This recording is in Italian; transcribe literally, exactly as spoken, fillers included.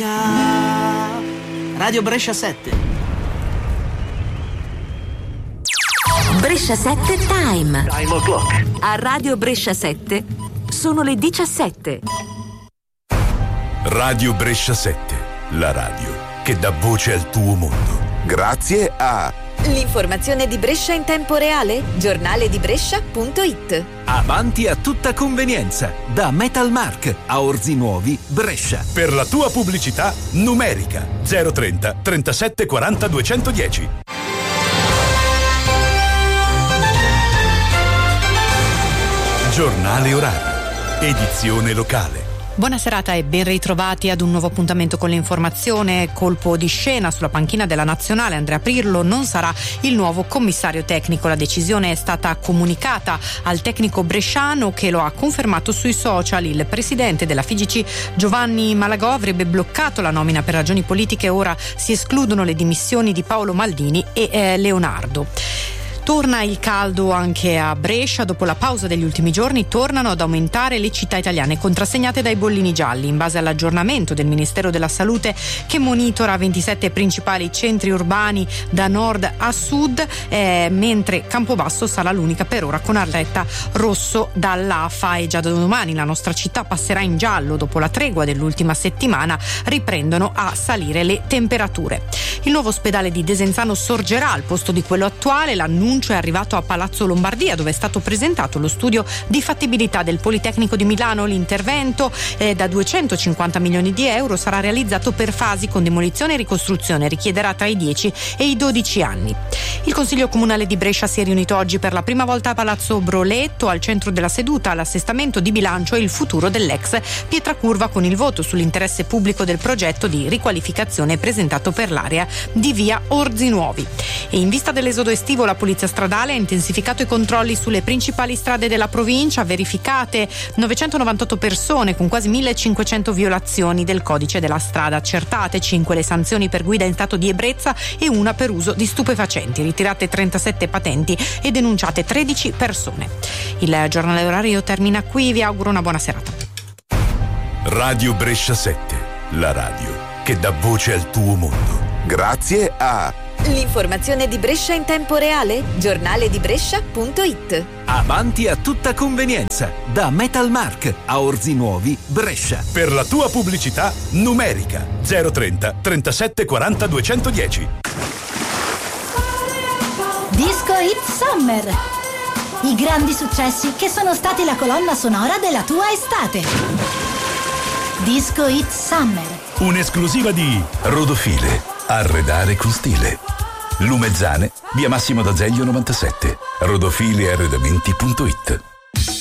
Radio Brescia sette. Brescia sette Time. Time o'clock. A Radio Brescia sette sono le diciassette. Radio Brescia sette, la radio che dà voce al tuo mondo. Grazie a l'informazione di Brescia in tempo reale, giornale di Brescia punto it. Avanti a tutta convenienza, da Metalmark a Orzi Nuovi, Brescia. Per la tua pubblicità numerica zero trenta trentasette quaranta duecentodieci. Giornale orario, edizione locale. Buona serata e ben ritrovati ad un nuovo appuntamento con l'informazione. Colpo di scena sulla panchina della Nazionale. Andrea Pirlo non sarà il nuovo commissario tecnico. La decisione è stata comunicata al tecnico bresciano, che lo ha confermato sui social. Il presidente della F I G C Giovanni Malagò avrebbe bloccato la nomina per ragioni politiche. Ora si escludono le dimissioni di Paolo Maldini e eh, Leonardo. Torna il caldo anche a Brescia. Dopo la pausa degli ultimi giorni tornano ad aumentare le città italiane contrassegnate dai bollini gialli, in base all'aggiornamento del Ministero della Salute, che monitora ventisette principali centri urbani da nord a sud, eh, mentre Campobasso sarà l'unica per ora con allerta rosso dall'A F A. E già da domani la nostra città passerà in giallo. Dopo la tregua dell'ultima settimana riprendono a salire le temperature. Il nuovo ospedale di Desenzano sorgerà al posto di quello attuale. L'annuncio è arrivato a Palazzo Lombardia, dove è stato presentato lo studio di fattibilità del Politecnico di Milano. L'intervento eh, da duecentocinquanta milioni di euro sarà realizzato per fasi, con demolizione e ricostruzione. Richiederà tra i dieci e i dodici anni. Il Consiglio Comunale di Brescia si è riunito oggi per la prima volta a Palazzo Broletto. Al centro della seduta l'assestamento di bilancio e il futuro dell'ex Pietracurva, con il voto sull'interesse pubblico del progetto di riqualificazione presentato per l'area di via Orzi Nuovi. E in vista dell'esodo estivo, la Polizia Stradale ha intensificato i controlli sulle principali strade della provincia, verificate novecentonovantotto persone con quasi millecinquecento violazioni del codice della strada, accertate cinque le sanzioni per guida in stato di ebbrezza e una per uso di stupefacenti, ritirate trentasette patenti e denunciate tredici persone. Il giornale orario termina qui, vi auguro una buona serata. Radio Brescia sette, la radio che dà voce al tuo mondo. Grazie a l'informazione di Brescia in tempo reale, giornale di Brescia punto it. Avanti a tutta convenienza, da Metalmark a Orzi Nuovi, Brescia. Per la tua pubblicità numerica zero trenta trentasette quaranta duecentodieci. Disco Hit Summer. I grandi successi che sono stati la colonna sonora della tua estate. Disco Hit Summer. Un'esclusiva di Rodofile. Arredare con stile. Lumezzane, via Massimo d'Azeglio novantasette. rodofili arredamenti punto it.